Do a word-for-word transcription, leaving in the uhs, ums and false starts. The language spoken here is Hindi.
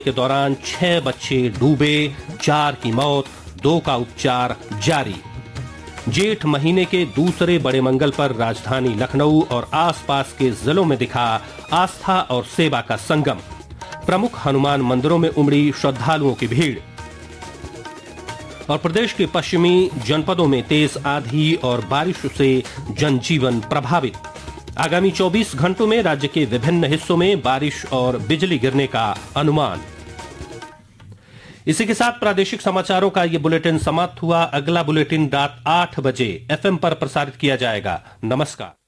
के दौरान छह बच्चे डूबे, चार की मौत, दो का उपचार जारी। जेठ महीने के दूसरे बड़े मंगल पर राजधानी लखनऊ और आसपास के जिलों में दिखा आस्था और सेवा का संगम। प्रमुख हनुमान मंदिरों में उमड़ी श्रद्धालुओं की भीड़। और प्रदेश के पश्चिमी जनपदों में तेज आंधी और बारिश से जनजीवन प्रभावित। आगामी चौबीस घंटों में राज्य के विभिन्न हिस्सों में बारिश और बिजली गिरने का अनुमान। इसी के साथ प्रादेशिक समाचारों का ये बुलेटिन समाप्त हुआ। अगला बुलेटिन रात आठ बजे एफएम पर प्रसारित किया जाएगा। नमस्कार।